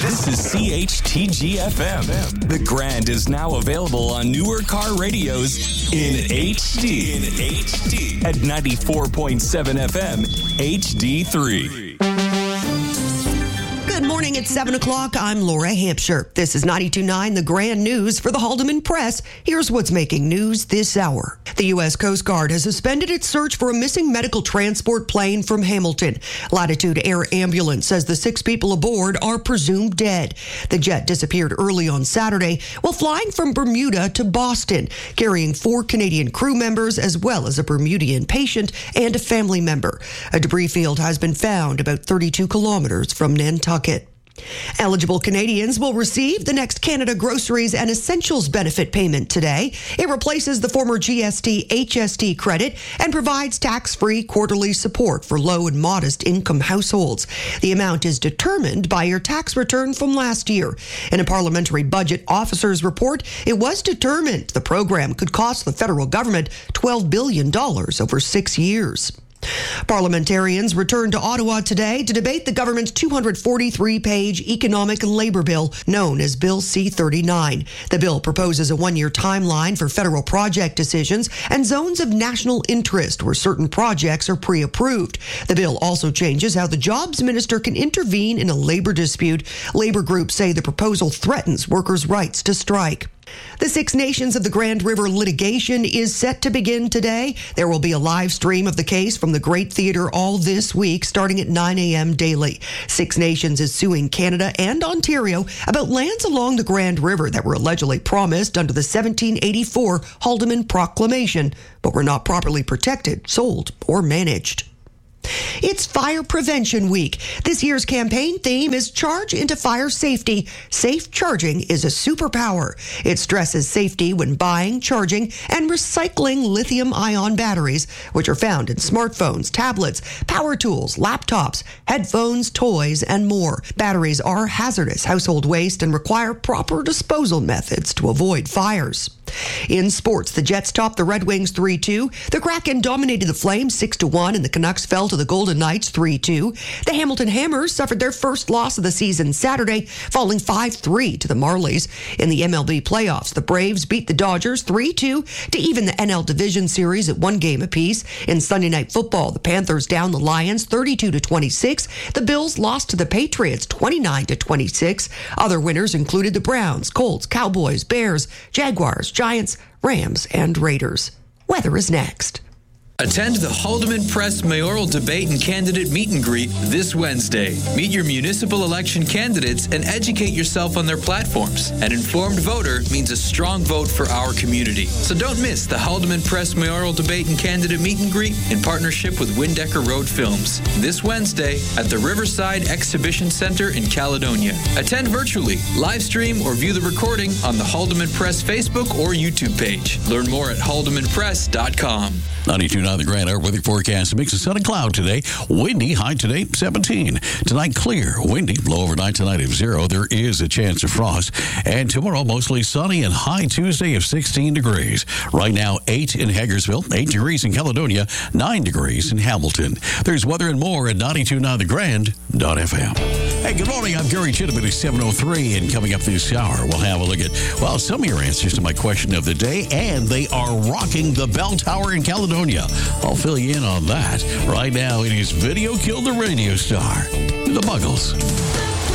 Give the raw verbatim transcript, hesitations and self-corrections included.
This is C H T G F M. The Grand is now available on newer car radios in H D. In H D. At ninety-four point seven F M, H D three. Good morning. It's seven o'clock. I'm Laura Hampshire. This is ninety-two point nine, The Grand News for the Haldeman Press. Here's what's making news this hour. The U S Coast Guard has suspended its search for a missing medical transport plane from Hamilton. Latitude Air Ambulance says the six people aboard are presumed dead. The jet disappeared early on Saturday while flying from Bermuda to Boston, carrying four Canadian crew members as well as a Bermudian patient and a family member. A debris field has been found about thirty-two kilometers from Nantucket. Eligible Canadians will receive the next Canada Groceries and Essentials benefit payment today. It replaces the former G S T H S T credit and provides tax-free quarterly support for low and modest income households. The amount is determined by your tax return from last year. In a parliamentary budget officer's report, it was determined the program could cost the federal government twelve billion dollars over six years. Parliamentarians returned to Ottawa today to debate the government's two hundred forty-three page economic and labor bill, known as Bill C thirty-nine. The bill proposes a one-year timeline for federal project decisions and zones of national interest where certain projects are pre-approved. The bill also changes how the jobs minister can intervene in a labor dispute. Labor groups say the proposal threatens workers' rights to strike. The Six Nations of the Grand River litigation is set to begin today. There will be a live stream of the case from the Great Theatre all this week, starting at nine a.m. daily. Six Nations is suing Canada and Ontario about lands along the Grand River that were allegedly promised under the seventeen eighty-four Haldeman Proclamation, but were not properly protected, sold, or managed. It's Fire Prevention Week. This year's campaign theme is Charge into Fire Safety. Safe charging is a superpower. It stresses safety when buying, charging, and recycling lithium-ion batteries, which are found in smartphones, tablets, power tools, laptops, headphones, toys, and more. Batteries are hazardous household waste and require proper disposal methods to avoid fires. In sports, the Jets topped the Red Wings three two. The Kraken dominated the Flames six to one, and the Canucks fell to the Golden Knights three two. The Hamilton Hammers suffered their first loss of the season Saturday, falling five three to the Marlies. In the M L B playoffs, the Braves beat the Dodgers three two to even the N L Division Series at one game apiece. In Sunday Night Football, the Panthers downed the Lions thirty-two to twenty-six. The Bills lost to the Patriots twenty-nine to twenty-six. Other winners included the Browns, Colts, Cowboys, Bears, Jaguars, Giants, Rams, and Raiders. Weather is next. Attend the Haldeman Press mayoral debate and candidate meet and greet this Wednesday. Meet your municipal election candidates and educate yourself on their platforms. An informed voter means a strong vote for our community. So don't miss the Haldeman Press mayoral debate and candidate meet and greet in partnership with Windecker Road Films this Wednesday at the Riverside Exhibition Center in Caledonia. Attend virtually, live stream, or view the recording on the Haldeman Press Facebook or YouTube page. Learn more at haldeman press dot com. ninety-two point nine The Grand, our weather forecast. A mix of sun and cloud today. Windy, high today, seventeen. Tonight, clear. Windy, low overnight tonight of zero. There is a chance of frost. And tomorrow, mostly sunny and high Tuesday of sixteen degrees. Right now, eight in Hagersville, eight degrees in Caledonia, nine degrees in Hamilton. There's weather and more at ninety-two point nine The Grand dot F M. Hey, good morning. I'm Gary Chittiman. It's seven oh three, and coming up this hour, we'll have a look at, well, some of your answers to my question of the day, and they are rocking the bell tower in Caledonia. I'll fill you in on that. Right now, it is Video Killed the Radio Star, The Buggles.